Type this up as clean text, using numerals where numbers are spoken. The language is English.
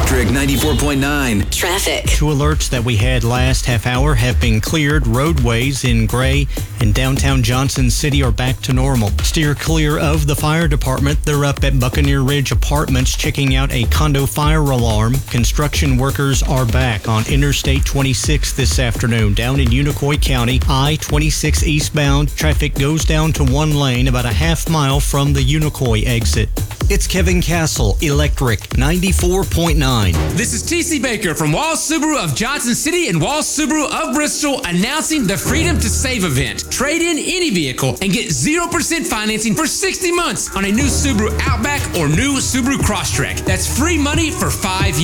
District 94.9. Traffic. Two alerts that we had last half hour have been cleared. Roadways in Gray and downtown Johnson City are back to normal. Steer clear of the fire department. They're up at Buccaneer Ridge Apartments checking out a condo fire alarm. Construction workers are back on Interstate 26 this afternoon. Down in Unicoi County, I-26 eastbound. Traffic goes down to one lane about a half mile from the Unicoi exit. It's Kevin Castle, Electric 94.9. This is TC Baker from Walls Subaru of Johnson City and Walls Subaru of Bristol announcing the Freedom to Save event. Trade in any vehicle and get 0% financing for 60 months on a new Subaru Outback or new Subaru Crosstrek. That's free money for 5 years.